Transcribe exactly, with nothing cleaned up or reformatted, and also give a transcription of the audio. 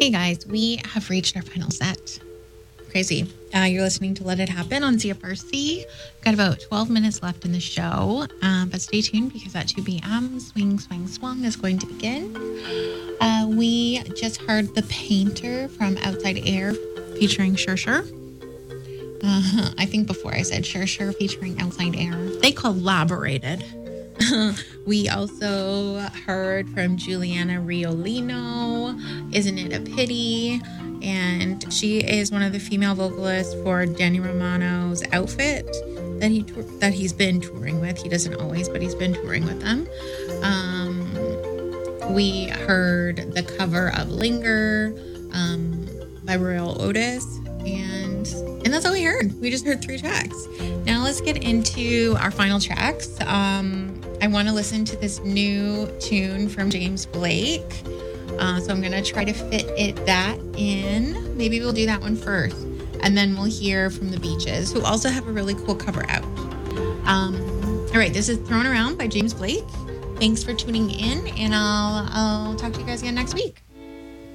Hey guys, we have reached our final set. Crazy. Uh, you're listening to Let It Happen on C F R C. Got about twelve minutes left in the show, um, but stay tuned because at two p.m. Swing, Swing, Swung is going to begin. Uh, we just heard The Painter from Outside Air featuring Sure Sure. Uh, I think before I said Sure Sure featuring Outside Air. They collaborated. We also heard from Juliana Riolino, Isn't It a Pity? And she is one of the female vocalists for Danny Romano's Outfit that he that he's been touring with. He doesn't always, but he's been touring with them. Um, we heard the cover of Linger um, by Royal Otis, and and that's all we heard. We just heard three tracks. Now let's get into our final tracks. Um, I want to listen to this new tune from James Blake. Uh, so I'm going to try to fit it that in. Maybe we'll do that one first. And then we'll hear from the Beaches, who also have a really cool cover out. Um, all right, this is Thrown Around by James Blake. Thanks for tuning in, and I'll, I'll talk to you guys again next week.